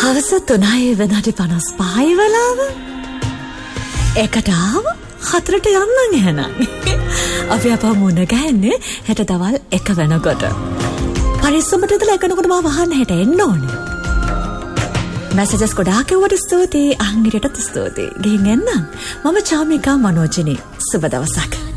හවස 3:55 වෙලාව. එකට ආව 4ට යන්නම් එහෙනම්. අපි අපව මුණ ගැහෙන්නේ හෙට දවල් 1 වෙනකොට. පරිස්සමට ඉඳලා එකනකොට මාව අහන්න හෙට එන්න ඕනේ. මැසේජස් ගොඩාක් එවුවට ස්තුතියි. අංගිරටත් ස්තුතියි. ගිහින් එන්නම්. මම චාමිකා මනෝජිනී. සුබ දවසක්.